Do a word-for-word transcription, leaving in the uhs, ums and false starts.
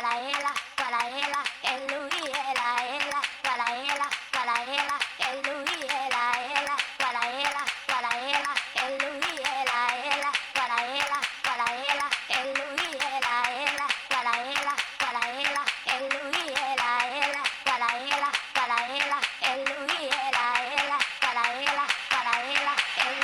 para ela, para ela, é Luí, ela, ela, para ela, para ela, é Luí, ela, ela, para ela, para ela, é Luí, ela, ela, para ela, para ela,